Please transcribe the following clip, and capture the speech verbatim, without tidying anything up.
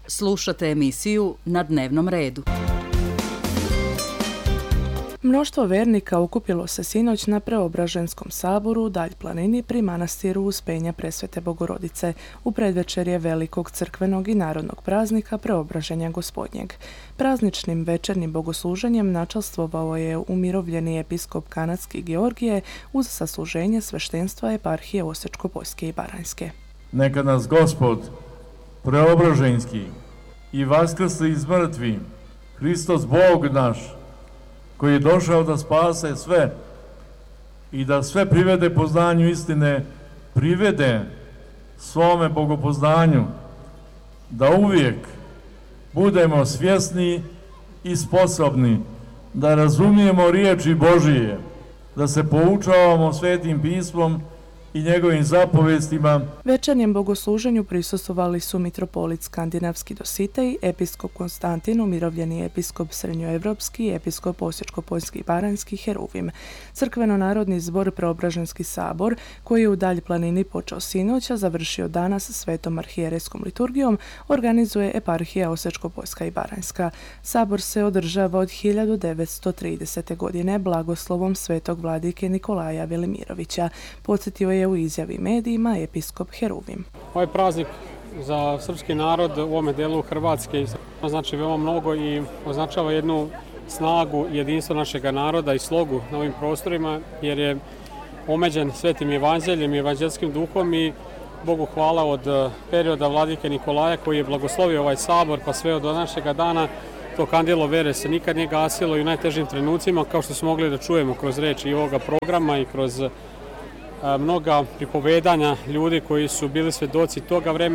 Slušate emisiju Na dnevnom redu. Mnoštvo vernika okupilo se sinoć na Preobraženskom saboru u Dalj planini pri manastiru Uspenja Presvete Bogorodice u predvečerje velikog crkvenog i narodnog praznika Preobraženja Gospodnjeg. Prazničnim večernjim bogosluženjem načalstvovao je umirovljeni episkop kanadski Georgije uz sasluženje sveštenstva eparhije Osječko-Poljske i Baranjske. Neka nas Gospod Preobraženski i vaskrsli iz mrtvih, Hristos Bog naš, koji je došao da spase sve i da sve privede poznanju istine, privede svome bogopoznanju, da uvijek budemo svjesni i sposobni da razumijemo riječi Božije, da se poučavamo Svetim pismom i njegovim zapovestima. Večernjem bogosluženju prisustvovali su mitropolit Skandinavski Dositej, episkop Konstantin, umirovljeni episkop Srednjoevropski, episkop Osječko-Poljski i Baranjski Heruvim. Crkveno-narodni zbor Preobraženski sabor, koji je u Dalj planini počeo sinoć, a završio danas svetom arhijerejskom liturgijom, organizuje eparhija Osječko-Poljska i Baranjska. Sabor se održava od hiljadu devetsto tridesete. godine blagoslovom svetog vladike Nikolaja Velimirovića, podsjetio je u izjavi medijima episkop Heruvim. Ovaj praznik za srpski narod u ovome delu Hrvatske znači veoma mnogo i označava jednu snagu i jedinstvo našeg naroda i slogu na ovim prostorima, jer je omeđen svetim evanđeljem i evanđelskim duhom i Bogu hvala od perioda vladike Nikolaja koji je blagoslovio ovaj sabor pa sve od današnjega dana. To kandilo vere se nikad nije gasilo i u najtežim trenucima, kao što smo mogli da čujemo kroz reči i ovoga programa i kroz mnoga pripovedanja ljudi koji su bili svedoci toga vremena.